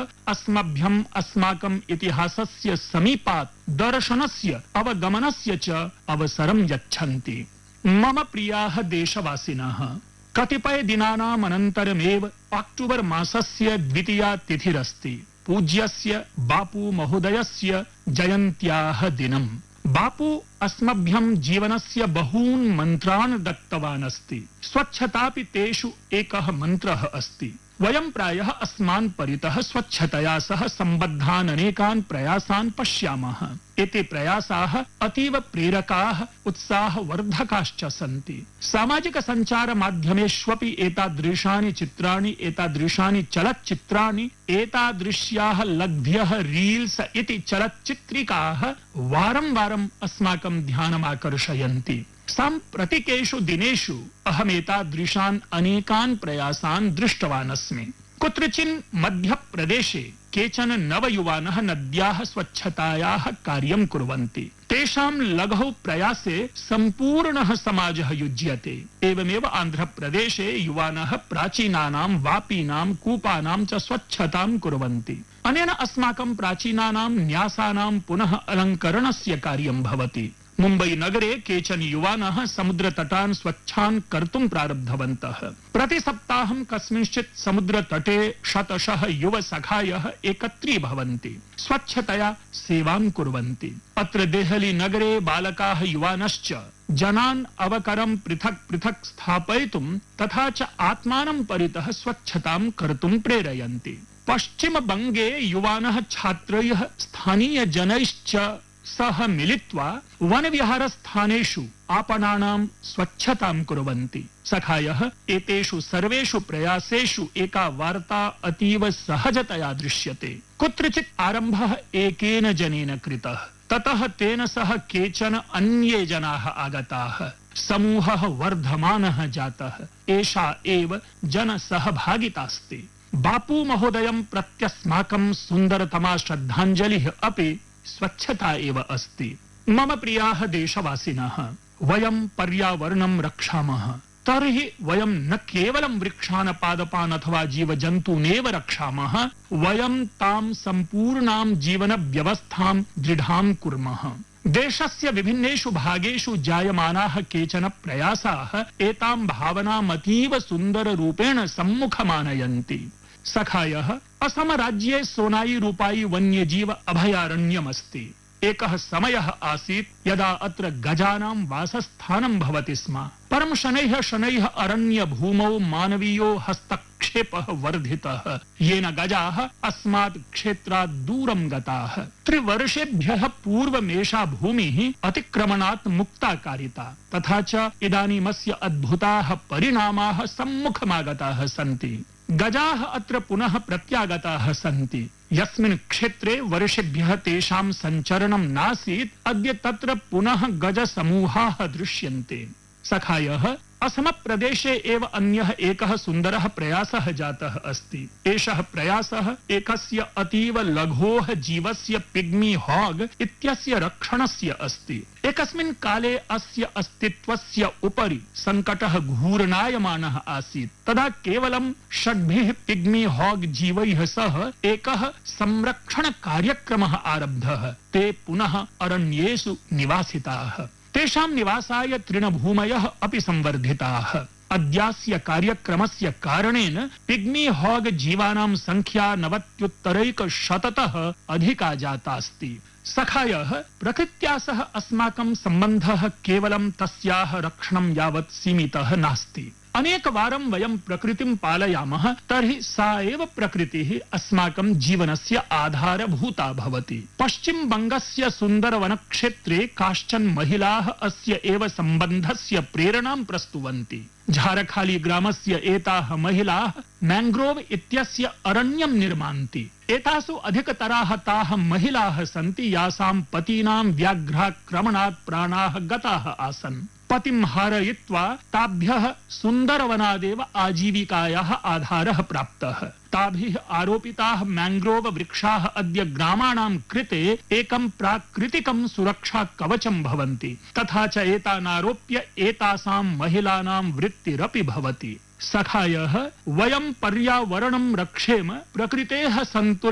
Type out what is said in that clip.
अस्मभ्यम् अस्माकम् इतिहासस्य समीपात् दर्शनस्य अवगमनस्य च अवसरं यच्छन्ति। मम प्रियाः देशवासिनः, कतिपय दिनानाम् अनन्तरमेव अक्टोबर् मासस्य द्वितीया तिथिरस्ति पूज्यस्य बापू महोदयस्य जयन्त्याः दिनम्। बापू अस्मभ्यं जीवनस्य बहून् मन्त्रान् दत्तवान् अस्ति। स्वच्छतापि तेषु एकः मन्त्रः अस्ति। वयं प्रायः अस्मान् परितः स्वच्छतया सह सम्बद्धान् अनेकान् प्रयासान् पश्यामः। एते प्रयासाः अतीव प्रेरकाः, उत्साहवर्धकाश्च सन्ति। सामाजिक सञ्चार माध्यमेष्वपि एतादृशानि चित्राणि, एतादृशानि चलच्चित्राणि, एतादृश्याः लघ्व्यः रील्स् इति चलच्चित्रिकाः वारं वारम् अस्माकं ध्यानम् आकर्षयन्ति। साम्प्रतिकेषु दिनेषु अहमेतादृशान् अनेकान् प्रयासान् दृष्टवान् अस्मि। कुत्रचिन् मध्यप्रदेशे केचन नवयुवानः नद्याः स्वच्छतायाः कार्यं कुर्वन्ति। तेषां लघौ प्रयासे सम्पूर्णः समाजः युज्यते। एवमेव आन्ध्रप्रदेशे युवानः प्राचीनानां वापीनां कूपानां च स्वच्छतां कुर्वन्ति। अनेन अस्माकं प्राचीनानां न्यासानां पुनः अलङ्करणस्य कार्यं भवति। मुम्बै नगरे केचन युवानः समुद्रतटान् स्वच्छान् कर्तुं प्रारब्धवन्तः। प्रतिसप्ताहं कस्मिंश्चित् समुद्रतटे शतशः युवसखायः एकत्रीभवन्ति, स्वच्छतया सेवां कुर्वन्ति। अत्र देहली नगरे बालकाः युवानश्च जनान् अवकरं पृथक् पृथक् स्थापयितुं तथा च आत्मानं परितः स्वच्छतां कर्तुं प्रेरयन्ति। पश्चिमबङ्गे युवानः छात्रैः स्थानीयजनैश्च सह मिलित्वा वनविहारस्थानेषु आपणानां स्वच्छतां कुर्वन्ति। सखायः एतेषु सर्वेषु प्रयासेषु एका वार्ता अतीव सहजतया दृश्यते। कुत्रचित् आरम्भः एकेन जनेन कृतः, ततः तेन सह केचन अन्ये जनाः आगताः। समूहः वर्धमानः जातः। एषा एव जनसहभागितास्ति। बापू महोदयं प्रत्यस्माकं सुन्दरतमा श्रद्धाञ्जलिः अपि स्वच्छता एव अस्ति। मम प्रियाः देशवासिनः, वयं पर्यावरणं रक्षामः तर्हि वयं न केवलं वृक्षान्, पादपान् अथवा जीवजन्तूनेव रक्षामः, वयं तां सम्पूर्णां जीवनव्यवस्थां दृढां कुर्मः। देशस्य विभिन्नेषु भागेषु जायमानाः केचन प्रयासाः एतां भावनाम् अतीव सुन्दररूपेण सम्मुखमानयन्ति। सखायः, असम राज्ये सोनाई रूपाई वन्यजीव अभयारण्यमस्ति। एकः समयः आसीत् यदा अत्र गजानां वासस्थानं भवति स्म। परं शनैः शनैः अरण्य भूमौ मानवीयो हस्तक्षेपः वर्धितः, येन गजाः अस्मात् क्षेत्रात् दूरं गताः। 3 वर्षेभ्यः पूर्वमेषा भूमिः अतिक्रमणात् मुक्ता कारिता। तथा च इदानीमस्य अद्भुताः परिणामाः सम्मुखमागताः सन्ति। गजाः अत्र पुनः प्रत्यागताः सन्ति। यस्मिन् क्षेत्रे वर्षेभ्यः तेषां सञ्चरणं नासीत्, अद्य तत्र पुनः गजसमूहाः दृश्यन्ते। सखायः, असम प्रदेशे एव अन्यः एकः सुन्दरः प्रयासः जातः अस्ति। एषः प्रयासः एकस्य अतीव लघोः जीवस्य पिग्मी हॉग इत्यस्य रक्षणस्य अस्ति। एकस्मिन् काले अस्य अस्तित्वस्य उपरि सङ्कटः घूर्णायमानः आसीत्। तदा केवलं 6 पिग्मी हॉग जीवैः सह एकः संरक्षण कार्यक्रमः आरब्धः। ते पुनः अरण्येषु निवासिताः। तेषां निवासाय तृणभूमयः अपि संवर्धिताः। अद्यास्य कार्यक्रमस्य कारणेन पिग्मी हॉग जीवानां संख्या 90-तः अधिका जातास्ति। सखायः, प्रकृत्या सह अस्माकं सम्बन्धः केवलं तस्याः रक्षणं यावत् सीमितः नास्ति। अनेकवारं वयं प्रकृतिं पालयामः तर्हि सा एव प्रकृतिः अस्माकं जीवनस्य आधारभूता भवति। पश्चिम बंगस्य सुन्दरवनक्षेत्रे काश्चन महिलाः अस्य एव सम्बन्धस्य प्रेरणां प्रस्तुवन्ति। झारखाली ग्रामस्य एताः महिलाः मैंग्रोव इत्यस्य अरण्यं निर्मान्ति। एतासु अधिकतराः ताः महिलाः सन्ति यासां पतीनां व्याघ्राक्रमणात् प्राणाः गताः आसन्। पतिं हारयित्वा ताभ्यः सुन्दरवनादेव आजीविकायाः आधारः प्राप्तः। ताभिः आरोपिताः मैंग्रोव वृक्षाः अद्य ग्रामाणां कृते एकं प्राकृतिकं सुरक्षा कवचं भवन्ति। तथा च एतानारोप्य एतासां महिलानां वृत्तिरपि भवति। सखायः, वयं पर्यावरणं रक्षेम, प्रकृतेः सन्तुलनं